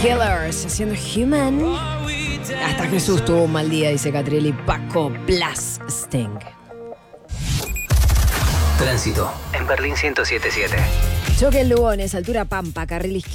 Killers haciendo Human. Hasta Jesús tuvo un mal día, dice Catriel. Paco Blas Sting. Tránsito en Berlín 107.7. Choque en Lugones, altura Pampa, carril izquierdo.